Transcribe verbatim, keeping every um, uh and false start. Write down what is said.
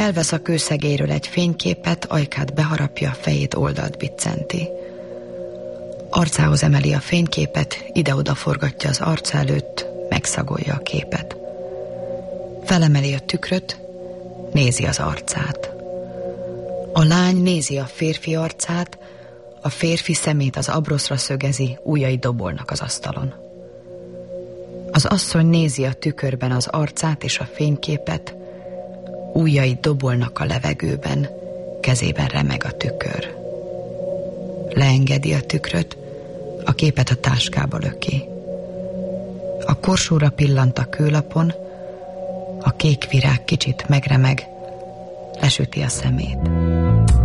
Elvesz a kőszegélyről egy fényképet, ajkát beharapja, fejét oldalt biccenti. Arcához emeli a fényképet, ide-oda forgatja az arca előtt, megszagolja a képet. Felemeli a tükröt, nézi az arcát. A lány nézi a férfi arcát, a férfi szemét az abroszra szögezi, ujjai dobolnak az asztalon. Az asszony nézi a tükörben az arcát és a fényképet, ujjai dobolnak a levegőben, kezében remeg a tükör. Leengedi a tükröt, a képet a táskába löki. A korsóra pillant a kőlapon, a kék virág kicsit megremeg, lesüti a szemét.